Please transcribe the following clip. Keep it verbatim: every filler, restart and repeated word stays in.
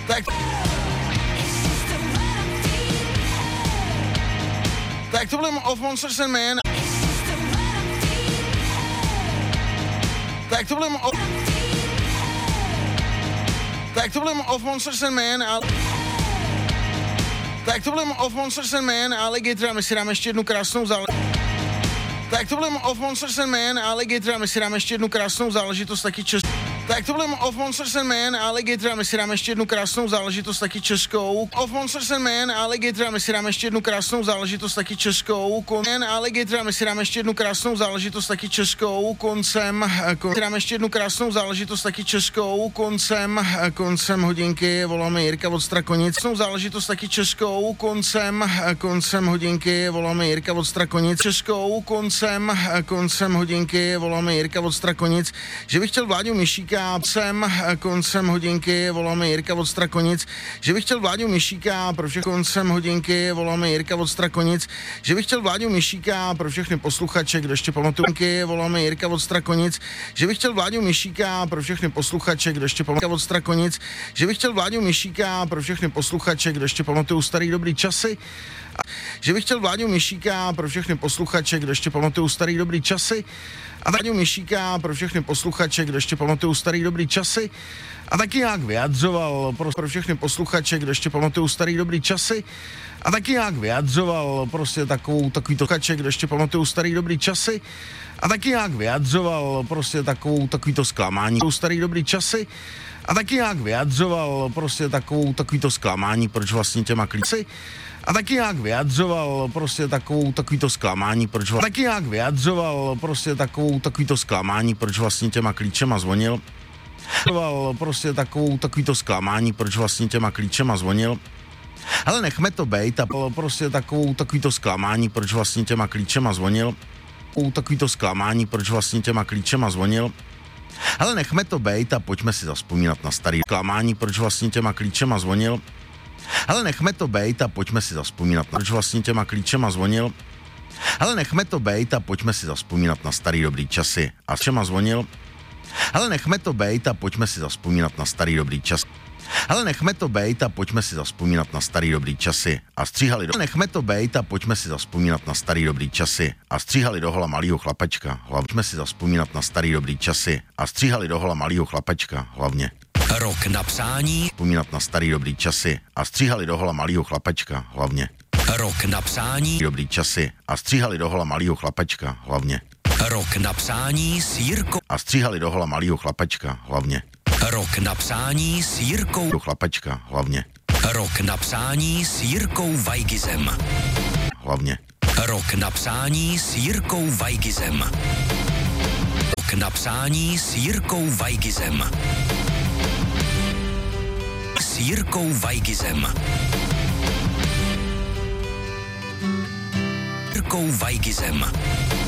Tak... Tak to byl Of Monsters and Men. Tak to byl Of... Tak to byl Of Monsters and Men, ale... Tak to byl Of Monsters and Men, Alligator, a my si dáme ještě jednu krásnou záležitost. Tak to byl Of Monsters and Men, Alligator, a my si dáme ještě jednu krásnou záležitost taky českou. Tak to byl Of Monsters and Men, Alligator, a my si dáme ještě jednu krásnou záležitost taky českou. Of Monsters and Men, Alligator, a my si dáme ještě jednu krásnou záležitost taky českou. Men, Alligator, a my si dáme ještě jednu krásnou záležitost taky českou. Koncem, kon, si dáme ještě jednu krásnou záležitost taky českou. Koncem, koncem hodinky voláme Jirka od Strakonic. Záležitost taky českou. Koncem, koncem hodinky voláme Jirka od Strakonic. Českou. Koncem, koncem hodinky voláme Jirka od Strakonic. Že bych chtěl Vláďu Mišíka Koncem, koncem hodinky voláme Jirka od Strakonic, že bych chtěl Vláďu Mišíka pro všechny koncem hodinky voláme Jirka od Strakonic, že bych chtěl Vláďu Mišíka pro všechny posluchače, kdo ještě pamatují, voláme Jirka od Strakonic, že bych chtěl Vláďu Mišíka pro všechny posluchače, kdo ještě pamatují od Strakonic, že bych chtěl Vláďu Mišíka pro všechny posluchače, kdo ještě pamatují starý dobrý časy, že bych chtěl Vláďu Mišíka pro všechny posluchače, kdo ještě pamatují starý dobrý časy, a Vláďu Mišíka pro všechny posluchače, kdo ještě pamatují starý dobrý časy, a taky nějak vyjadřoval pro, pro všechny posluchače, kdo ještě pamatují starý dobrý časy, a taky nějak vyjadřoval prostě takovou, takový to kače, kdo ještě pamatují starý dobrý časy, a taky nějak vyjadřoval prostě takovou, takový to zklamání, starý dobrý časy, a taky nějak vyjadřoval prostě takovou, takový to zklamání, proč vlastně těma klíci, a taky nějak vyjadřoval prostě takovou, takový to zklamání, proč vlastně, taky nějak vyjadřoval prostě takovou, takový to zklamání, proč vlastně těma klíčema zvonil, prostě takovou, takový to zklamání, proč vlastně těma klíčema zvonil, ale nechme to bejt, a prostě takovou, takový to zklamání, proč vlastně těma klíčema zvonil, takový to zklamání, proč vlastně těma klíčema zvonil, ale nechme to bejt a pojďme si zazpomínat na starý zklamání, proč vlastně těma klíčema zvonil, ale nechme to bejt a pojďme si zazpomínat na proč vlastně těma klíčema zvonil, ale nechme to bejt a pojďme si zazpomínat na starý dobrý časy a s čema zvonil, ale nechme to bejt a pojďme si zazpomínat na starý dobrý čas. Ale nechme to bejt a pojďme si zazpomínat na starý dobrý časy a stříhali do... Nechme to bejt a pojďme si zazpomínat na starý dobrý časy a stříhali do hola malýho chlapečka. Hlavně si zazpomínat na starý dobrý časy a stříhali do hola malýho chlapečka hlavně. Rok na přání. Vzpomínat na starý dobrý časy a stříhali do hola malýho chlapečka hlavně. Rok na přání. Dobrý časy a stříhali do hola malýho chlapečka hlavně. Rok na přání s Jirkou. A stříhali do hola malýho chlapečka hlavně. Rok na přání s Jirkou. Do chlapečka hlavně. Rok na přání s Jirkou Vajgizem. Hlavně. Rok na přání s Jirkou Vajgizem. Rok na přání s Jirkou Vajgizem. S Jirkou Vajgizem. Jirkou Vajgizem.